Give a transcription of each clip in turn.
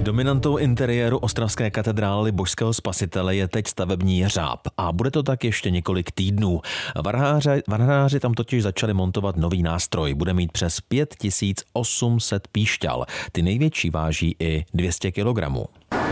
Dominantou interiéru ostravské katedrály Božského spasitele je teď stavební jeřáb a bude to tak ještě několik týdnů. Varhanáři tam totiž začali montovat nový nástroj. Bude mít přes 5800 píšťal. Ty největší váží i 200 kilogramů.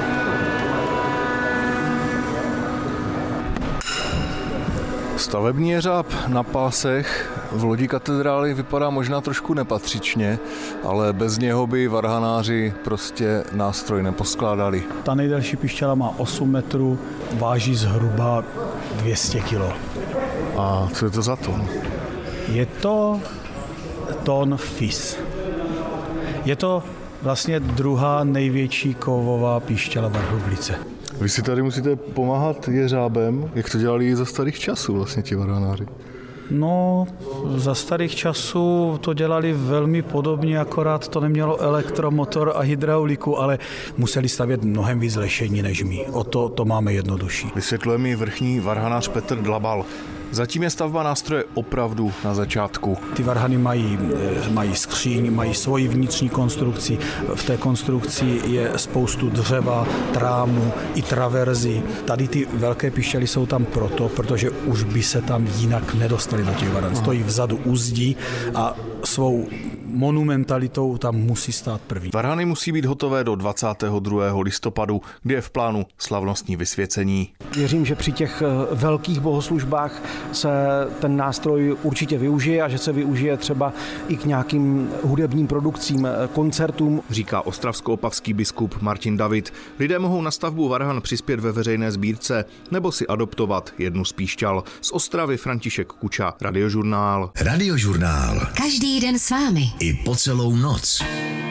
Stavební jeřáb na pásech v lodi katedrály vypadá možná trošku nepatřičně, ale bez něho by varhanáři prostě nástroj neposkládali. Ta nejdelší píšťala má 8 metrů, váží zhruba 200 kg. A co je to za ton? Je to ton FIS. Je to vlastně druhá největší kovová píšťala Varhovice. Vy si tady musíte pomáhat jeřábem, jak to dělali za starých časů vlastně ti varhanáři. No, za starých časů to dělali velmi podobně, akorát to nemělo elektromotor a hydrauliku, ale museli stavět mnohem víc lešení než my. O to máme jednodušší. Vysvětluje mi vrchní varhanář Petr Dlabal. Zatím je stavba nástroje opravdu na začátku. Ty varhany mají skříň, mají svoji vnitřní konstrukci. V té konstrukci je spoustu dřeva, trámu i traverzy. Tady ty velké píšťaly jsou tam protože už by se tam jinak nedostali do těch varhan. Stojí vzadu u zdi a svou monumentalitou tam musí stát první. Varhany musí být hotové do 22. listopadu, kdy je v plánu slavnostní vysvěcení. Věřím, že při těch velkých bohoslužbách se ten nástroj určitě využije a že se využije třeba i k nějakým hudebním produkcím, koncertům. Říká ostravsko-opavský biskup Martin David. Lidé mohou na stavbu varhan přispět ve veřejné sbírce nebo si adoptovat jednu z píšťal. Z Ostravy František Kuča, Radiožurnál. Radiožurnál. Každý den s vámi. I po celou noc.